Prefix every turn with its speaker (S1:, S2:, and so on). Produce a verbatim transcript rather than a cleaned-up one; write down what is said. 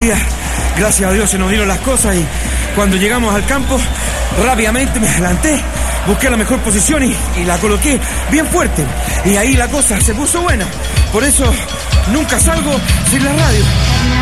S1: Gracias a Dios se nos dieron las cosas y cuando llegamos al campo, rápidamente me adelanté, busqué la mejor posición y, y la coloqué bien fuerte. Y ahí la cosa se puso buena. Por eso nunca salgo sin la radio.